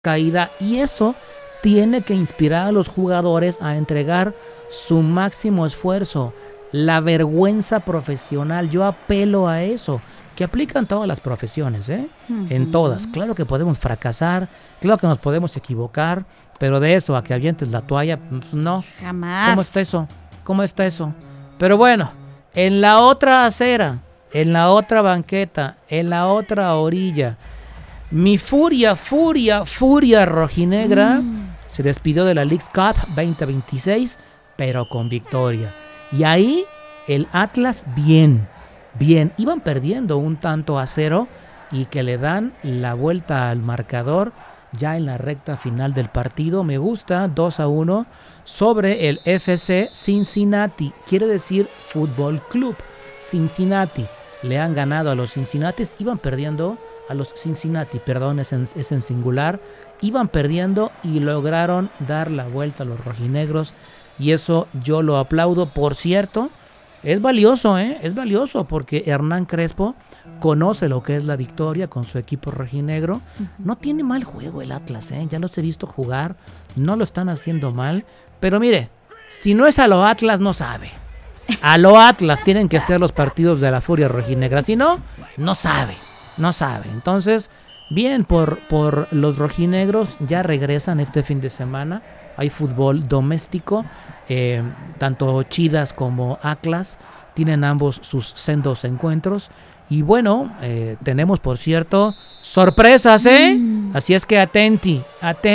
caída, y eso tiene que inspirar a los jugadores a entregar su máximo esfuerzo. La vergüenza profesional, yo apelo a eso, que aplican todas las profesiones, en todas. Claro que podemos fracasar, claro que nos podemos equivocar, pero de eso a que avientes la toalla, pues no. Jamás. ¿Cómo está eso? ¿Cómo está eso? Pero bueno, en la otra acera, en la otra banqueta, en la otra orilla, mi furia rojinegra se despidió de la Leagues Cup 2026, pero con victoria. Y ahí el Atlas bien, iban perdiendo 1-0 y que le dan la vuelta al marcador ya en la recta final del partido. Me gusta, 2-1 sobre el FC Cincinnati, quiere decir Fútbol Club Cincinnati. Le han ganado a los Cincinnati, iban perdiendo a los Cincinnati, perdón, es en singular, iban perdiendo y lograron dar la vuelta a los rojinegros, y eso yo lo aplaudo. Por cierto, es valioso, es valioso, porque Hernán Crespo conoce lo que es la victoria con su equipo rojinegro. No tiene mal juego el Atlas, ya los he visto jugar, no lo están haciendo mal, pero mire, si no es a lo Atlas, no sabe. A lo Atlas tienen que ser los partidos de la furia rojinegra, si no, no sabe. Entonces, bien por los rojinegros, ya regresan este fin de semana. Hay fútbol doméstico, tanto Chidas como Atlas tienen ambos sus sendos encuentros. Y bueno, tenemos, por cierto, sorpresas, Así es que atenti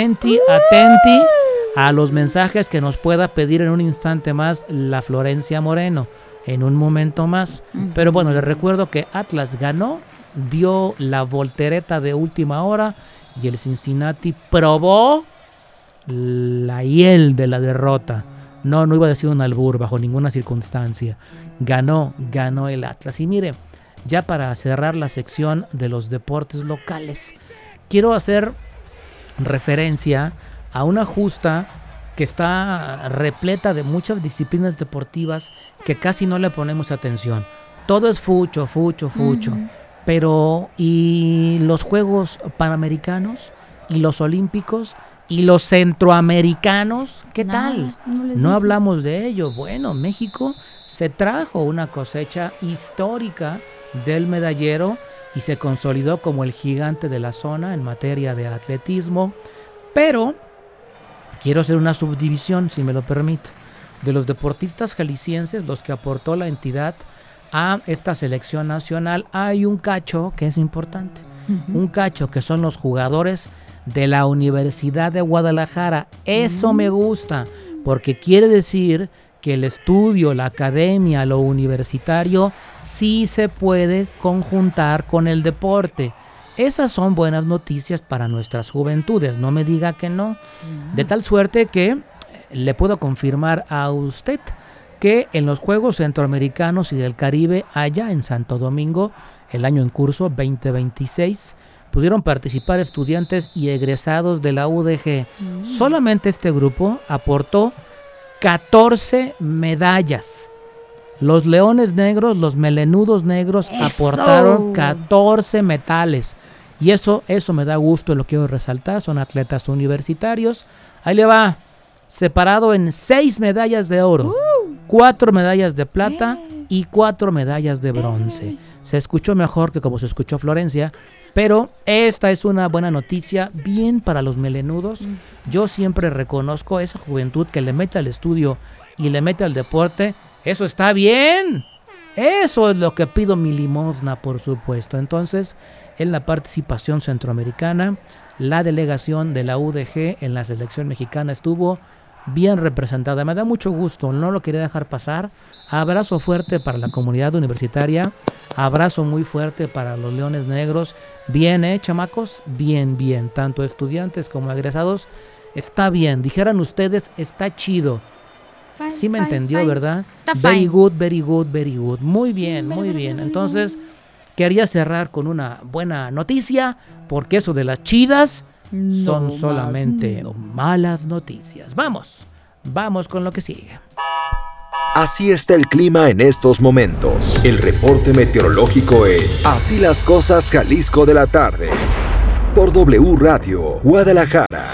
a los mensajes que nos pueda pedir en un instante más la Florencia Moreno, en un momento más. Pero bueno, les recuerdo que Atlas ganó, dio la voltereta de última hora, y el Cincinnati probó la hiel de la derrota. No iba a decir un albur bajo ninguna circunstancia. Ganó el Atlas. Y mire, ya para cerrar la sección de los deportes locales, quiero hacer referencia a una justa que está repleta de muchas disciplinas deportivas que casi no le ponemos atención. Todo es fucho. Pero, ¿y los Juegos Panamericanos? ¿Y los Olímpicos? ¿Y los Centroamericanos? ¿Qué tal? No hablamos de ello. Bueno, México se trajo una cosecha histórica del medallero y se consolidó como el gigante de la zona en materia de atletismo. Pero quiero hacer una subdivisión, si me lo permite, de los deportistas jaliscienses, los que aportó la entidad a esta selección nacional. Hay un cacho que es importante, un cacho que son los jugadores de la Universidad de Guadalajara. Eso me gusta, porque quiere decir que el estudio, la academia, lo universitario sí se puede conjuntar con el deporte. Esas son buenas noticias para nuestras juventudes, no me diga que no. De tal suerte que le puedo confirmar a usted que en los Juegos Centroamericanos y del Caribe, allá en Santo Domingo, el año en curso 2026, pudieron participar estudiantes y egresados de la UDG. Solamente este grupo aportó 14 medallas. Los leones negros, los melenudos negros, aportaron 14 metales. Y eso me da gusto, lo quiero resaltar. Son atletas universitarios. Ahí le va, separado en 6 medallas de oro, 4 medallas de plata y 4 medallas de bronce. Se escuchó mejor que como se escuchó Florencia, pero esta es una buena noticia, bien para los melenudos. Yo siempre reconozco esa juventud que le mete al estudio y le mete al deporte. Eso está bien. Eso es lo que pido mi limosna, por supuesto. Entonces, en la participación centroamericana, la delegación de la UDG en la selección mexicana estuvo bien representada. Me da mucho gusto, no lo quería dejar pasar. Abrazo fuerte para la comunidad universitaria, abrazo muy fuerte para los leones negros. Bien, chamacos, bien, tanto estudiantes como egresados. Está bien, dijeran ustedes, está chido. Sí me entendió, ¿verdad? Está very good. Muy bien. Entonces, quería cerrar con una buena noticia, porque eso de las chidas son solamente malas noticias. Vamos con lo que sigue. Así está el clima en estos momentos. El reporte meteorológico en Así las cosas Jalisco de la tarde. por W Radio Guadalajara.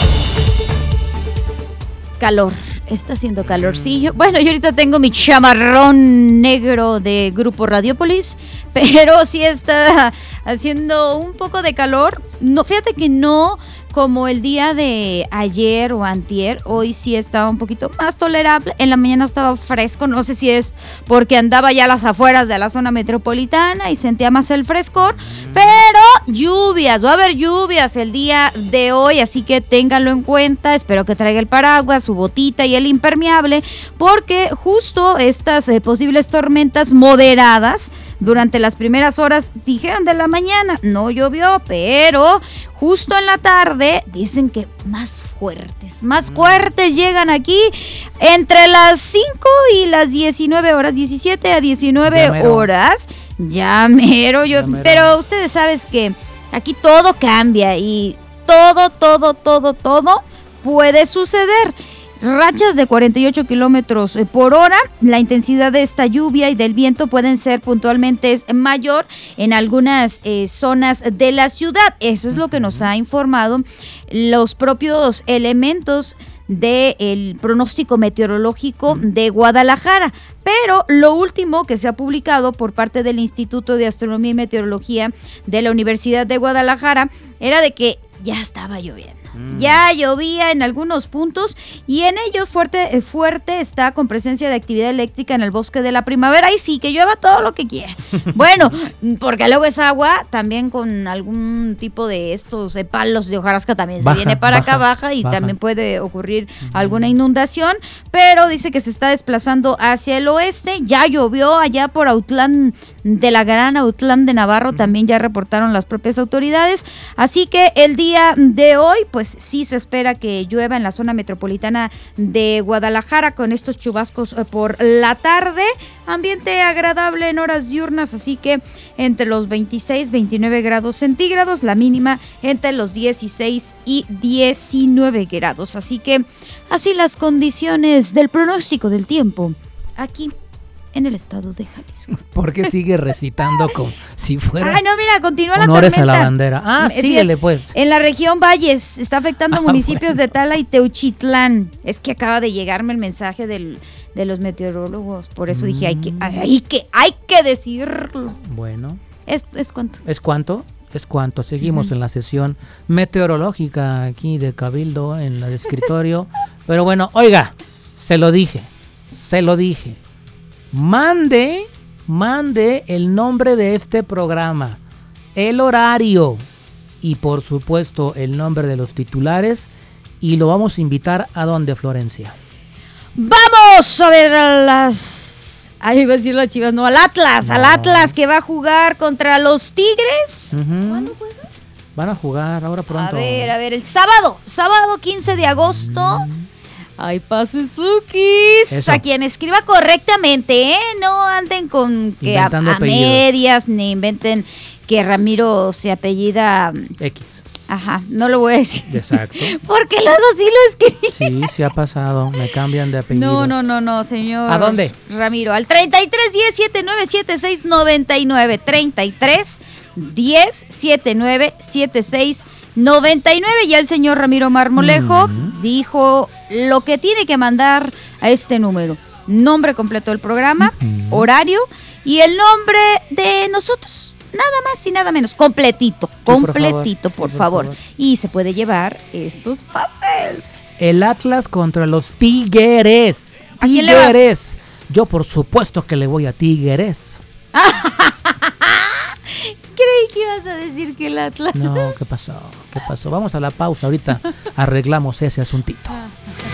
Calor, está haciendo calorcillo. Bueno, yo ahorita tengo mi chamarrón negro de Grupo Radiopolis, pero sí está haciendo un poco de calor. No, fíjate que no como el día de ayer o antier, hoy sí estaba un poquito más tolerable. En la mañana estaba fresco, no sé si es porque andaba ya a las afueras de la zona metropolitana y sentía más el frescor, pero lluvias, va a haber lluvias el día de hoy, así que ténganlo en cuenta. Espero que traiga el paraguas, su botita y el impermeable, porque justo estas posibles tormentas moderadas durante las primeras horas, dijeron de la mañana, no llovió, pero justo en la tarde dicen que más fuertes llegan aquí entre las 5 y las 19 horas, 17 a 19 horas, ya mero, pero ustedes saben que aquí todo cambia y todo puede suceder. Rachas de 48 kilómetros por hora. La intensidad de esta lluvia y del viento pueden ser puntualmente mayor en algunas zonas de la ciudad. Eso es lo que nos ha informado los propios elementos del pronóstico meteorológico de Guadalajara. Pero lo último que se ha publicado por parte del Instituto de Astronomía y Meteorología de la Universidad de Guadalajara era de que ya estaba lloviendo. Ya llovía en algunos puntos y en ellos fuerte está con presencia de actividad eléctrica en el bosque de la primavera. Y sí, que llueva todo lo que quiera. Bueno, porque luego es agua, también con algún tipo de estos palos de hojarasca también se viene para acá, baja y también puede ocurrir alguna inundación. Pero dice que se está desplazando hacia el oeste. Ya llovió allá por Autlán de la Gran Autlán de Navarro, también ya reportaron las propias autoridades. Así que el día de hoy, pues sí se espera que llueva en la zona metropolitana de Guadalajara con estos chubascos por la tarde. Ambiente agradable en horas diurnas, así que entre los 26, 29 grados centígrados, la mínima entre los 16 y 19 grados. Así que así las condiciones del pronóstico del tiempo aquí en el estado de Jalisco. ¿Por qué sigue recitando como si fuera? No, mira, continúa la honores tormenta. A la bandera. Síguele pues. En la región Valles está afectando municipios de Tala y Teuchitlán. Es que acaba de llegarme el mensaje de los meteorólogos, por eso dije, hay que decirlo. Bueno. ¿Es cuánto? ¿Es cuánto? Es cuánto. Seguimos en la sesión meteorológica aquí de Cabildo, en el escritorio. Pero bueno, oiga, se lo dije. Mande el nombre de este programa, el horario y por supuesto el nombre de los titulares y lo vamos a invitar ¿a dónde, Florencia? Vamos a ver a las... Ahí iba a decir las Chivas, no, al Atlas que va a jugar contra los Tigres. ¿Cuándo juega? Van a jugar ahora pronto. A ver, el sábado 15 de agosto. ¡Ay, Pasuzukis! Eso. A quien escriba correctamente, no anden con que a medias, ni inventen que Ramiro se apellida X. Ajá, no lo voy a decir. Exacto. Porque luego sí lo escribí. Sí, sí ha pasado, me cambian de apellido. No, señor. ¿A dónde? Ramiro, al 33 10 79 76 99, 33 10 79 76 99. Ya el señor Ramiro Marmolejo dijo lo que tiene que mandar a este número: nombre completo del programa, horario y el nombre de nosotros. Nada más y nada menos, completito, por favor. Y se puede llevar estos pases. El Atlas contra los Tigres. ¿A quién le vas? Yo por supuesto que le voy a Tigres. Creí que ibas a decir que el Atlas. No, ¿qué pasó? Vamos a la pausa, ahorita arreglamos ese asuntito.